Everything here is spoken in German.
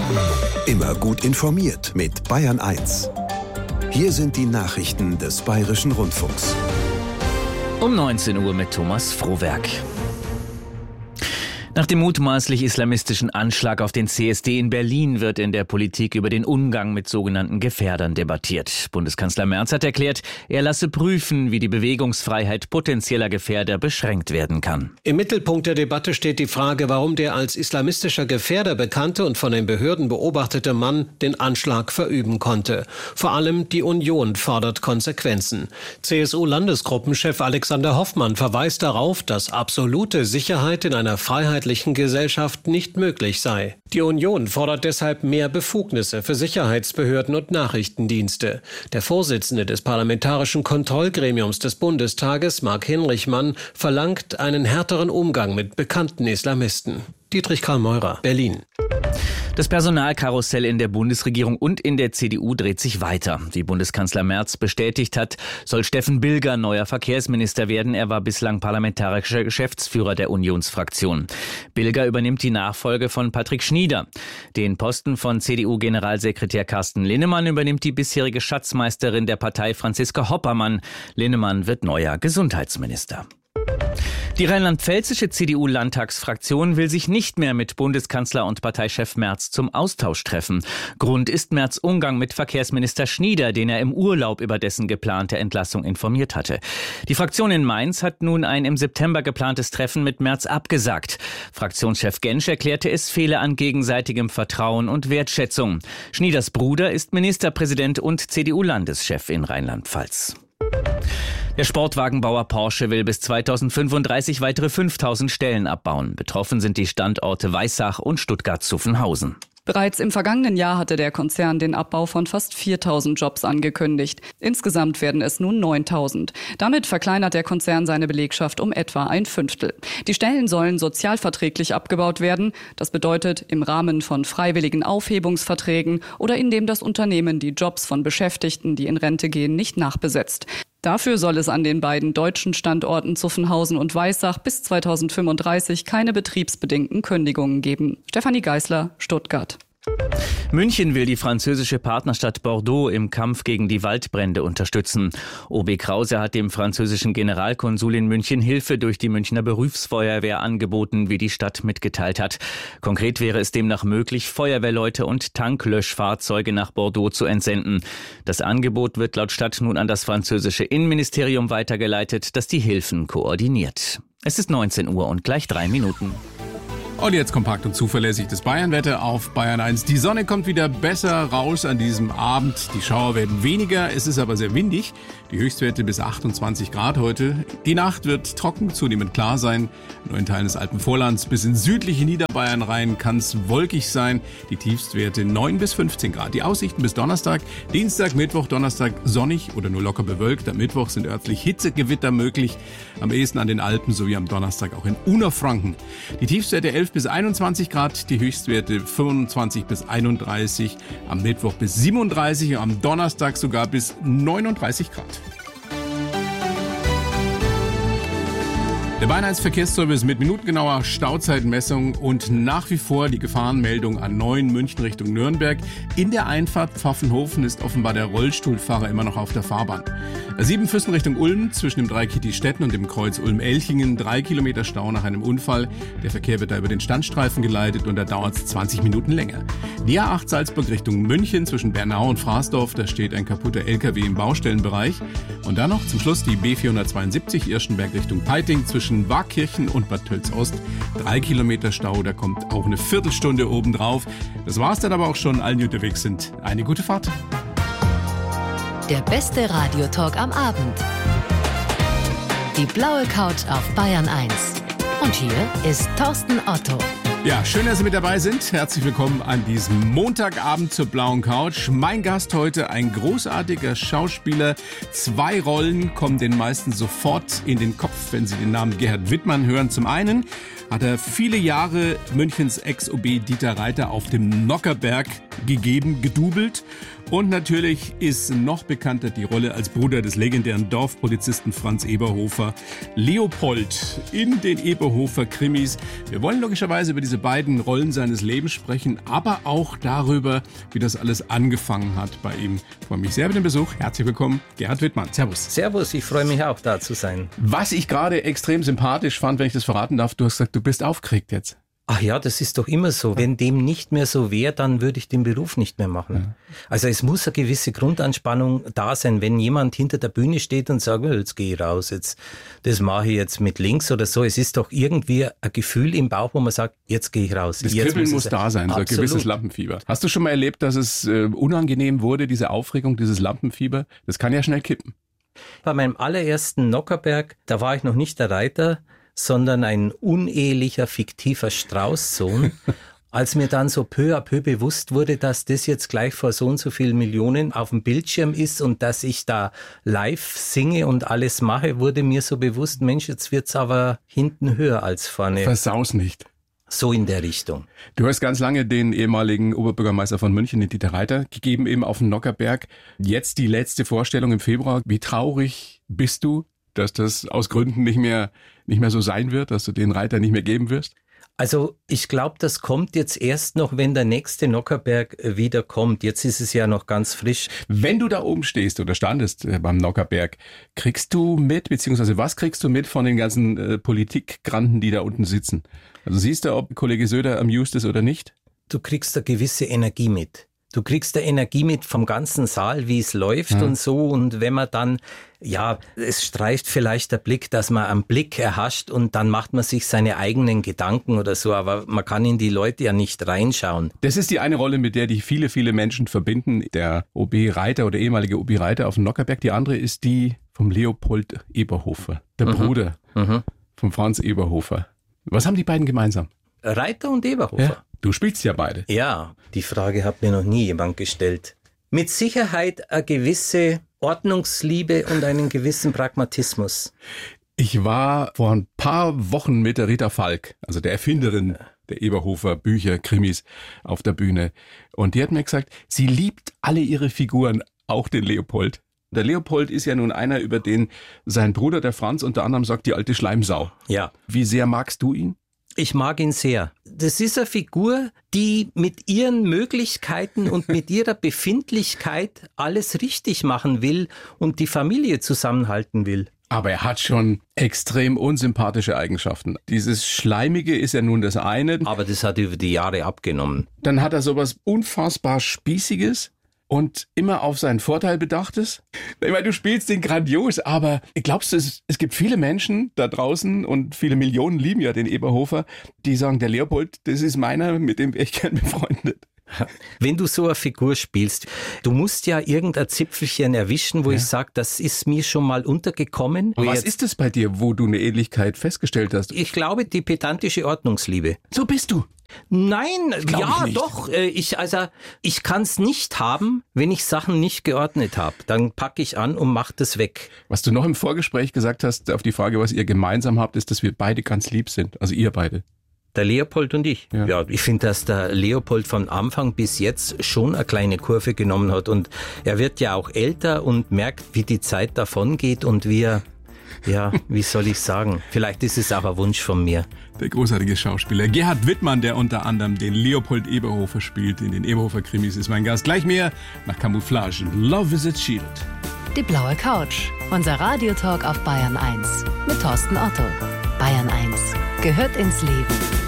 Immer gut informiert mit Bayern 1. Hier sind die Nachrichten des Bayerischen Rundfunks. Um 19 Uhr mit Thomas Frohwerk. Nach dem mutmaßlich islamistischen Anschlag auf den CSD in Berlin wird in der Politik über den Umgang mit sogenannten Gefährdern debattiert. Bundeskanzler Merz hat erklärt, er lasse prüfen, wie die Bewegungsfreiheit potenzieller Gefährder beschränkt werden kann. Im Mittelpunkt der Debatte steht die Frage, warum der als islamistischer Gefährder bekannte und von den Behörden beobachtete Mann den Anschlag verüben konnte. Vor allem die Union fordert Konsequenzen. CSU-Landesgruppenchef Alexander Hoffmann verweist darauf, dass absolute Sicherheit in einer freiheitlichen Gesellschaft nicht möglich sei. Die Union fordert deshalb mehr Befugnisse für Sicherheitsbehörden und Nachrichtendienste. Der Vorsitzende des Parlamentarischen Kontrollgremiums des Bundestages, Marc Hinrichmann, verlangt einen härteren Umgang mit bekannten Islamisten. Dietrich Karl Meurer, Berlin. Das Personalkarussell in der Bundesregierung und in der CDU dreht sich weiter. Wie Bundeskanzler Merz bestätigt hat, soll Steffen Bilger neuer Verkehrsminister werden. Er war bislang parlamentarischer Geschäftsführer der Unionsfraktion. Bilger übernimmt die Nachfolge von Patrick Schnieder. Den Posten von CDU-Generalsekretär Carsten Linnemann übernimmt die bisherige Schatzmeisterin der Partei Franziska Hoppermann. Linnemann wird neuer Gesundheitsminister. Die rheinland-pfälzische CDU-Landtagsfraktion will sich nicht mehr mit Bundeskanzler und Parteichef Merz zum Austausch treffen. Grund ist Merz' Umgang mit Verkehrsminister Schnieder, den er im Urlaub über dessen geplante Entlassung informiert hatte. Die Fraktion in Mainz hat nun ein im September geplantes Treffen mit Merz abgesagt. Fraktionschef Gensch erklärte, es fehle an gegenseitigem Vertrauen und Wertschätzung. Schnieders Bruder ist Ministerpräsident und CDU-Landeschef in Rheinland-Pfalz. Der Sportwagenbauer Porsche will bis 2035 weitere 5000 Stellen abbauen. Betroffen sind die Standorte Weissach und Stuttgart-Zuffenhausen. Bereits im vergangenen Jahr hatte der Konzern den Abbau von fast 4000 Jobs angekündigt. Insgesamt werden es nun 9000. Damit verkleinert der Konzern seine Belegschaft um etwa ein Fünftel. Die Stellen sollen sozialverträglich abgebaut werden. Das bedeutet im Rahmen von freiwilligen Aufhebungsverträgen oder indem das Unternehmen die Jobs von Beschäftigten, die in Rente gehen, nicht nachbesetzt. Dafür soll es an den beiden deutschen Standorten Zuffenhausen und Weissach bis 2035 keine betriebsbedingten Kündigungen geben. Stefanie Geißler, Stuttgart. München will die französische Partnerstadt Bordeaux im Kampf gegen die Waldbrände unterstützen. OB Krause hat dem französischen Generalkonsul in München Hilfe durch die Münchner Berufsfeuerwehr angeboten, wie die Stadt mitgeteilt hat. Konkret wäre es demnach möglich, Feuerwehrleute und Tanklöschfahrzeuge nach Bordeaux zu entsenden. Das Angebot wird laut Stadt nun an das französische Innenministerium weitergeleitet, das die Hilfen koordiniert. Es ist 19 Uhr und gleich 3 Minuten. Und jetzt kompakt und zuverlässig das Bayernwetter auf Bayern 1. Die Sonne kommt wieder besser raus an diesem Abend. Die Schauer werden weniger, es ist aber sehr windig. Die Höchstwerte bis 28 Grad heute. Die Nacht wird trocken, zunehmend klar sein. Nur in Teilen des Alpenvorlands bis in südliche Niederbayern rein kann es wolkig sein. Die Tiefstwerte 9 bis 15 Grad. Die Aussichten bis Donnerstag, Dienstag, Mittwoch, Donnerstag sonnig oder nur locker bewölkt. Am Mittwoch sind örtlich Hitzegewitter möglich. Am ehesten an den Alpen sowie am Donnerstag auch in Unterfranken. Die Tiefstwerte 11 bis 21 Grad, die Höchstwerte 25 bis 31, am Mittwoch bis 37 und am Donnerstag sogar bis 39 Grad. Der Bayern 1 Verkehrsservice mit minutengenauer Stauzeitmessung und nach wie vor die Gefahrenmeldung A9 München Richtung Nürnberg. In der Einfahrt Pfaffenhofen ist offenbar der Rollstuhlfahrer immer noch auf der Fahrbahn. A7 Füssen Richtung Ulm zwischen dem Dreikiti-Stetten und dem Kreuz Ulm-Elchingen 3 Kilometer Stau nach einem Unfall. Der Verkehr wird da über den Standstreifen geleitet und da dauert es 20 Minuten länger. Die A8 Salzburg Richtung München zwischen Bernau und Fraßdorf, da steht ein kaputter LKW im Baustellenbereich. Und dann noch zum Schluss die B472 Irschenberg Richtung Peiting zwischen Waakirchen und Bad Tölz-Ost. 3 Kilometer Stau, da kommt auch eine Viertelstunde obendrauf. Das war's dann aber auch schon. Allen, die unterwegs sind, eine gute Fahrt. Der beste Radiotalk am Abend. Die blaue Couch auf Bayern 1. Und hier ist Thorsten Otto. Ja, schön, dass Sie mit dabei sind. Herzlich willkommen an diesem Montagabend zur blauen Couch. Mein Gast heute, ein großartiger Schauspieler. 2 Rollen kommen den meisten sofort in den Kopf, wenn sie den Namen Gerhard Wittmann hören. Zum einen hat er viele Jahre Münchens Ex-OB Dieter Reiter auf dem Nockerberg gegeben, gedoubelt. Und natürlich ist noch bekannter die Rolle als Bruder des legendären Dorfpolizisten Franz Eberhofer, Leopold in den Eberhofer-Krimis. Wir wollen logischerweise über diese beiden Rollen seines Lebens sprechen, aber auch darüber, wie das alles angefangen hat bei ihm. Ich freue mich sehr über den Besuch. Herzlich willkommen, Gerhard Wittmann. Servus. Servus, ich freue mich auch, da zu sein. Was ich gerade extrem sympathisch fand, wenn ich das verraten darf, du hast gesagt, du bist aufgeregt jetzt. Ach ja, das ist doch immer so. Wenn dem nicht mehr so wäre, dann würde ich den Beruf nicht mehr machen. Ja. Also es muss eine gewisse Grundanspannung da sein. Wenn jemand hinter der Bühne steht und sagt, jetzt gehe ich raus, das mache ich jetzt mit links oder so. Es ist doch irgendwie ein Gefühl im Bauch, wo man sagt, jetzt gehe ich raus. Das Kribbeln muss da sein, so ein gewisses Lampenfieber. Hast du schon mal erlebt, dass es unangenehm wurde, diese Aufregung, dieses Lampenfieber? Das kann ja schnell kippen. Bei meinem allerersten Nockerberg, da war ich noch nicht der Reiter, sondern ein unehelicher, fiktiver Straußsohn. Als mir dann so peu à peu bewusst wurde, dass das jetzt gleich vor so und so vielen Millionen auf dem Bildschirm ist und dass ich da live singe und alles mache, wurde mir so bewusst, Mensch, jetzt wird's aber hinten höher als vorne. Versaus nicht. So in der Richtung. Du hast ganz lange den ehemaligen Oberbürgermeister von München, den Dieter Reiter, gegeben, eben auf dem Nockerberg. Jetzt die letzte Vorstellung im Februar. Wie traurig bist du, dass das aus Gründen nicht mehr so sein wird, dass du den Reiter nicht mehr geben wirst? Also ich glaube, das kommt jetzt erst noch, wenn der nächste Nockerberg wieder kommt. Jetzt ist es ja noch ganz frisch. Wenn du da oben stehst oder standest beim Nockerberg, kriegst du mit, beziehungsweise was kriegst du mit von den ganzen Politikgranten, die da unten sitzen? Also siehst du, ob Kollege Söder amused ist oder nicht? Du kriegst eine gewisse Energie mit. Du kriegst da Energie mit vom ganzen Saal, wie es läuft und so. Und wenn man dann, ja, es streift vielleicht der Blick, dass man einen Blick erhascht und dann macht man sich seine eigenen Gedanken oder so. Aber man kann in die Leute ja nicht reinschauen. Das ist die eine Rolle, mit der die viele, viele Menschen verbinden. Der OB Reiter oder ehemalige OB Reiter auf dem Nockerberg. Die andere ist die vom Leopold Eberhofer, der Bruder von Franz Eberhofer. Was haben die beiden gemeinsam? Reiter und Eberhofer. Ja. Du spielst ja beide. Ja, die Frage hat mir noch nie jemand gestellt. Mit Sicherheit eine gewisse Ordnungsliebe und einen gewissen Pragmatismus. Ich war vor ein paar Wochen mit der Rita Falk, also der Erfinderin der Eberhofer Bücher, Krimis, auf der Bühne. Und die hat mir gesagt, sie liebt alle ihre Figuren, auch den Leopold. Der Leopold ist ja nun einer, über den sein Bruder, der Franz, unter anderem sagt, die alte Schleimsau. Ja. Wie sehr magst du ihn? Ich mag ihn sehr. Das ist eine Figur, die mit ihren Möglichkeiten und mit ihrer Befindlichkeit alles richtig machen will und die Familie zusammenhalten will. Aber er hat schon extrem unsympathische Eigenschaften. Dieses Schleimige ist ja nun das eine. Aber das hat über die Jahre abgenommen. Dann hat er sowas unfassbar Spießiges und immer auf seinen Vorteil bedachtes. Ich meine, du spielst den grandios, aber glaubst du, es gibt viele Menschen da draußen und viele Millionen lieben ja den Eberhofer, die sagen, der Leopold, das ist meiner, mit dem wäre ich gern befreundet. Wenn du so eine Figur spielst, du musst ja irgendein Zipfelchen erwischen, wo ich sage, das ist mir schon mal untergekommen. Was ist es bei dir, wo du eine Ähnlichkeit festgestellt hast? Ich glaube, die pedantische Ordnungsliebe. So bist du. Nein, ja doch. Ich kann es nicht haben, wenn ich Sachen nicht geordnet habe. Dann packe ich an und mache das weg. Was du noch im Vorgespräch gesagt hast, auf die Frage, was ihr gemeinsam habt, ist, dass wir beide ganz lieb sind. Also ihr beide. Der Leopold und ich. Ja, ich finde, dass der Leopold von Anfang bis jetzt schon eine kleine Kurve genommen hat. Und er wird ja auch älter und merkt, wie die Zeit davon geht und wie er, ja, wie soll ich sagen, vielleicht ist es auch ein Wunsch von mir. Der großartige Schauspieler Gerhard Wittmann, der unter anderem den Leopold Eberhofer spielt, in den Eberhofer-Krimis, ist mein Gast. Gleich mehr nach Camouflage. Love is a Shield. Die blaue Couch. Unser Radiotalk auf Bayern 1 mit Thorsten Otto. Bayern 1 gehört ins Leben.